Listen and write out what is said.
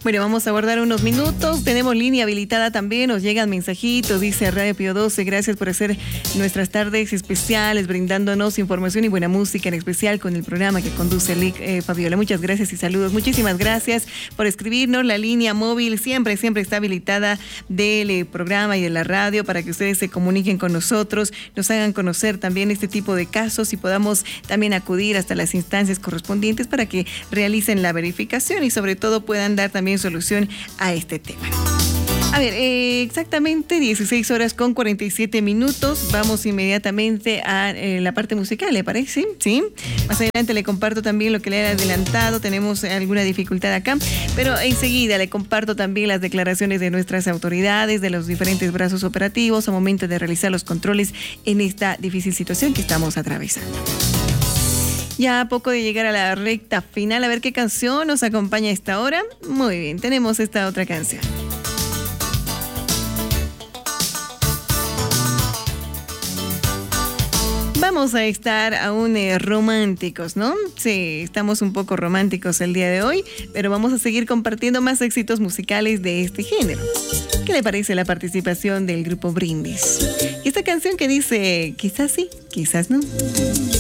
Bueno, vamos a guardar unos minutos. Tenemos línea habilitada también. Nos llegan mensajitos. Dice Radio Pío 12. Gracias por hacer nuestras tardes especiales, brindándonos información y buena música, en especial con el programa que conduce Fabiola. Muchas gracias y saludos. Muchísimas gracias por escribirnos. La línea móvil siempre está habilitada del programa y de la radio para que ustedes se comuniquen con nosotros, nos hagan conocer también este tipo de casos y podamos también acudir hasta las instancias correspondientes para que realicen la verificación y sobre todo puedan dar también solución a este tema. A ver, exactamente 16 horas con 47 minutos. Vamos inmediatamente a la parte musical, ¿le parece? Sí. Más adelante le comparto también lo que le he adelantado. Tenemos alguna dificultad acá, pero enseguida le comparto también las declaraciones de nuestras autoridades, de los diferentes brazos operativos, a momento de realizar los controles en esta difícil situación que estamos atravesando. Ya a poco de llegar a la recta final, a ver qué canción nos acompaña a esta hora. Muy bien, tenemos esta otra canción. Vamos a estar aún románticos, ¿no? Sí, estamos un poco románticos el día de hoy, pero vamos a seguir compartiendo más éxitos musicales de este género. ¿Qué le parece la participación del grupo Brindis? Y esta canción que dice, quizás sí, quizás no.